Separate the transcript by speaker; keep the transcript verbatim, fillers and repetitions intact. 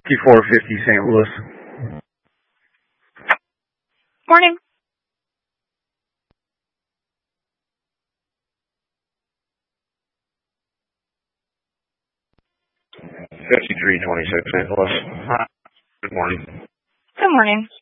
Speaker 1: fifty-four fifty Saint Louis.
Speaker 2: Morning.
Speaker 3: fifty-three twenty-six Saint Louis. Good morning.
Speaker 2: Good morning.